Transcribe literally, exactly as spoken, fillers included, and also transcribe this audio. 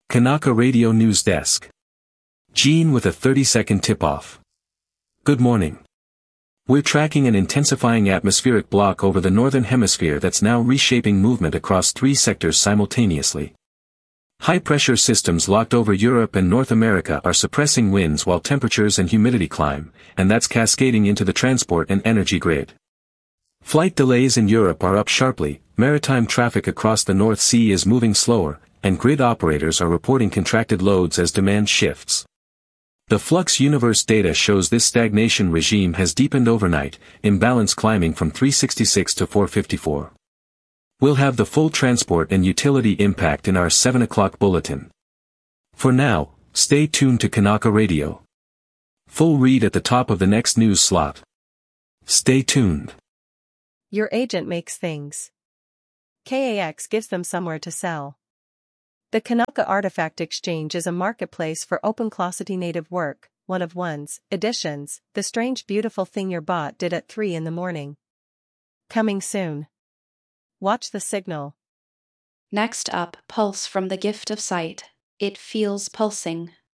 Kanaka Radio News Desk. Gene with a thirty second tip-off. Good morning. We're tracking an intensifying atmospheric block over the northern hemisphere that's now reshaping movement across three sectors simultaneously. High-pressure systems locked over Europe and North America are suppressing winds while temperatures and humidity climb, and that's cascading into the transport and energy grid. Flight delays in Europe are up sharply, maritime traffic across the North Sea is moving slower, and grid operators are reporting contracted loads as demand shifts. The Flux Universe data shows this stagnation regime has deepened overnight, imbalance climbing from three sixty-six to four fifty-four. We'll have the full transport and utility impact in our seven o'clock bulletin. For now, stay tuned to Kanaka Radio. Full read at the top of the next news slot. Stay tuned. Your agent makes things. K A X gives them somewhere to sell. The Kanaka Artifact Exchange is a marketplace for open-closety native work, one-of-ones, editions, the strange beautiful thing your bot did at three in the morning. Coming soon. Watch the signal. Next up, Pulse from the Gift of Sight. It feels pulsing.